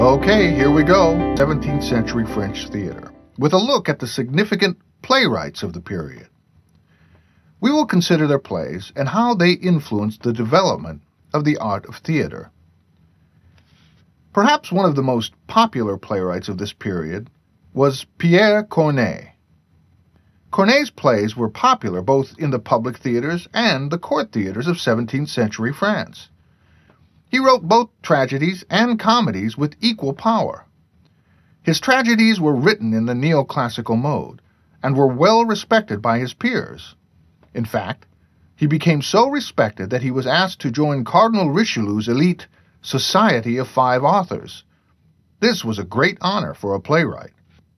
Okay, here we go. 17th century French theater, with a look at the significant playwrights of the period. We will consider their plays and how they influenced the development of the art of theater. Perhaps one of the most popular playwrights of this period was Pierre Corneille. Corneille's plays were popular both in the public theaters and the court theaters of 17th century France. He wrote both tragedies and comedies with equal power. His tragedies were written in the neoclassical mode and were well respected by his peers. In fact, he became so respected that he was asked to join Cardinal Richelieu's elite Society of 5 Authors. This was a great honor for a playwright.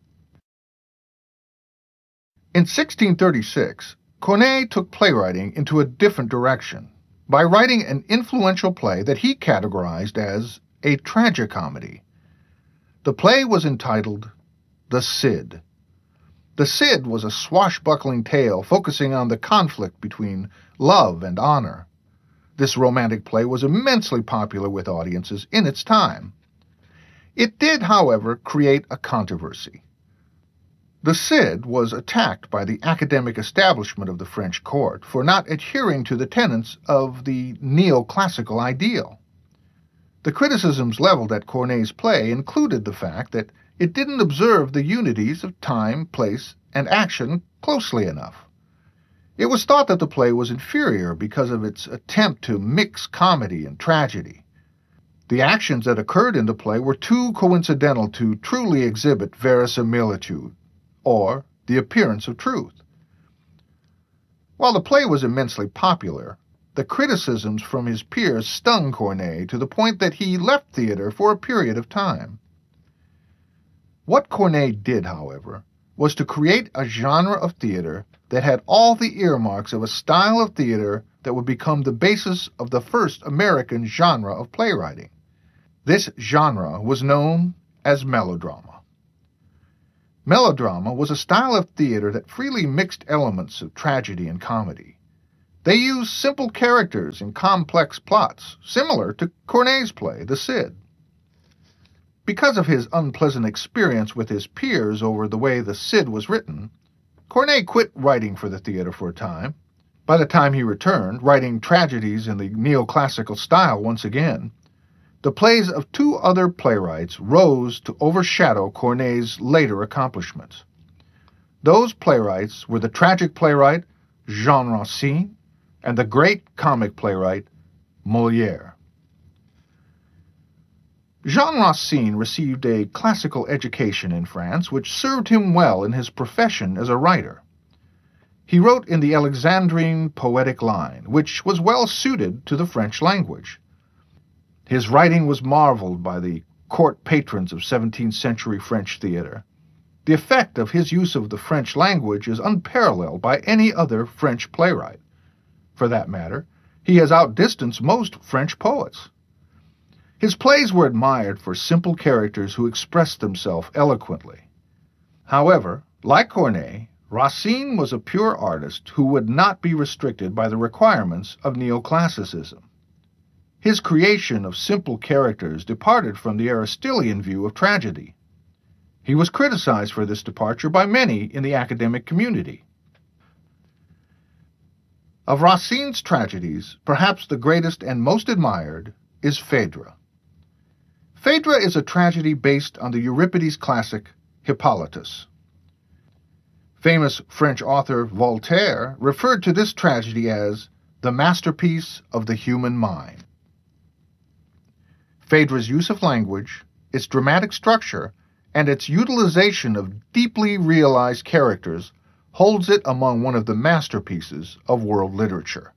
In 1636, Corneille took playwriting into a different direction by writing an influential play that he categorized as a tragicomedy. The play was entitled The Cid. The Cid was a swashbuckling tale focusing on the conflict between love and honor. This romantic play was immensely popular with audiences in its time. It did, however, create a controversy. The Cid was attacked by the academic establishment of the French court for not adhering to the tenets of the neoclassical ideal. The criticisms leveled at Corneille's play included the fact that it didn't observe the unities of time, place, and action closely enough. It was thought that the play was inferior because of its attempt to mix comedy and tragedy. The actions that occurred in the play were too coincidental to truly exhibit verisimilitude, or the appearance of truth. While the play was immensely popular, the criticisms from his peers stung Corneille to the point that he left theater for a period of time. What Corneille did, however, was to create a genre of theater that had all the earmarks of a style of theater that would become the basis of the first American genre of playwriting. This genre was known as melodrama. Melodrama was a style of theater that freely mixed elements of tragedy and comedy. They used simple characters and complex plots, similar to Corneille's play, The Cid. Because of his unpleasant experience with his peers over the way The Cid was written, Corneille quit writing for the theater for a time. By the time he returned, writing tragedies in the neoclassical style once again, the plays of 2 other playwrights rose to overshadow Corneille's later accomplishments. Those playwrights were the tragic playwright Jean Racine and the great comic playwright Molière. Jean Racine received a classical education in France, which served him well in his profession as a writer. He wrote in the Alexandrine poetic line, which was well suited to the French language. His writing was marveled by the court patrons of 17th century French theater. The effect of his use of the French language is unparalleled by any other French playwright. For that matter, he has outdistanced most French poets. His plays were admired for simple characters who expressed themselves eloquently. However, like Corneille, Racine was a pure artist who would not be restricted by the requirements of neoclassicism. His creation of simple characters departed from the Aristotelian view of tragedy. He was criticized for this departure by many in the academic community. Of Racine's tragedies, perhaps the greatest and most admired is Phèdre. Phèdre is a tragedy based on the Euripides classic Hippolytus. Famous French author Voltaire referred to this tragedy as the masterpiece of the human mind. Phèdre's use of language, its dramatic structure, and its utilization of deeply realized characters holds it among one of the masterpieces of world literature.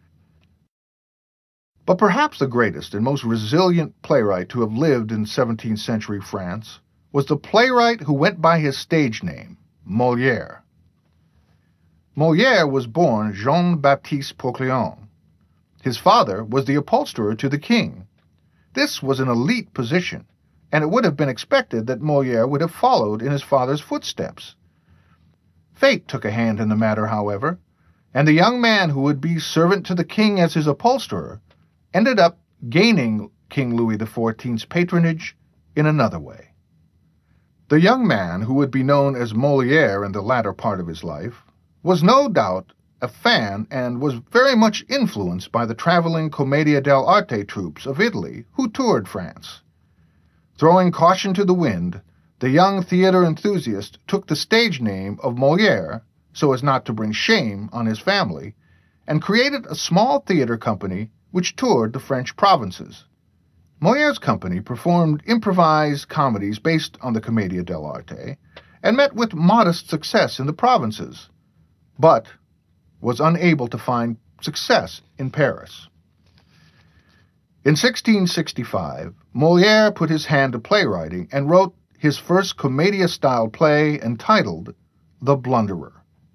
But perhaps the greatest and most resilient playwright to have lived in 17th century France was the playwright who went by his stage name, Molière. Molière was born Jean-Baptiste Procléon. His father was the upholsterer to the king. This was an elite position, and it would have been expected that Molière would have followed in his father's footsteps. Fate took a hand in the matter, however, and the young man who would be servant to the king as his upholsterer ended up gaining King Louis XIV's patronage in another way. The young man, who would be known as Molière in the latter part of his life, was no doubt a fan and was very much influenced by the traveling Commedia dell'arte troupes of Italy who toured France. Throwing caution to the wind, the young theater enthusiast took the stage name of Molière so as not to bring shame on his family, and created a small theater company which toured the French provinces. Molière's company performed improvised comedies based on the Commedia dell'arte and met with modest success in the provinces, but was unable to find success in Paris. In 1665, Molière put his hand to playwriting and wrote his first commedia-style play entitled The Blunderer.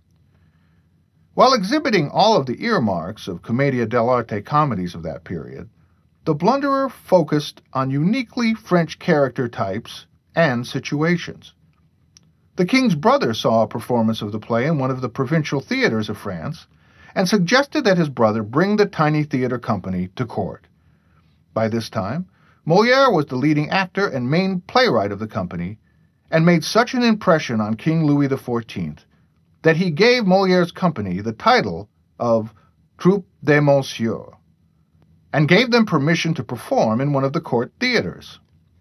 While exhibiting all of the earmarks of Commedia dell'arte comedies of that period, The Blunderer focused on uniquely French character types and situations. The king's brother saw a performance of the play in one of the provincial theaters of France and suggested that his brother bring the tiny theater company to court. By this time, Molière was the leading actor and main playwright of the company and made such an impression on King Louis XIV that he gave Molière's company the title of Troupe des Monsieurs and gave them permission to perform in one of the court theaters.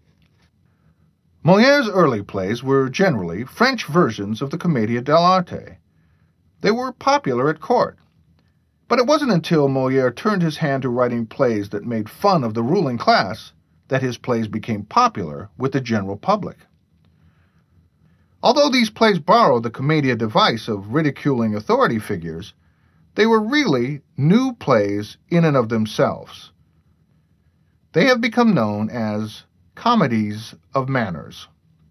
Molière's early plays were generally French versions of the Commedia dell'arte. They were popular at court, but it wasn't until Molière turned his hand to writing plays that made fun of the ruling class that his plays became popular with the general public. Although these plays borrowed the Commedia device of ridiculing authority figures, they were really new plays in and of themselves. They have become known as comedies of manners.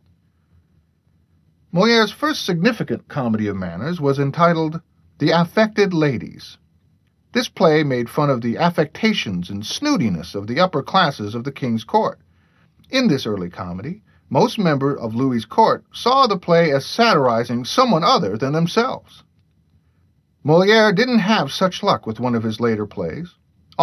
Molière's first significant comedy of manners was entitled The Affected Ladies. This play made fun of the affectations and snootiness of the upper classes of the king's court. In this early comedy, most members of Louis's court saw the play as satirizing someone other than themselves. Molière didn't have such luck with one of his later plays,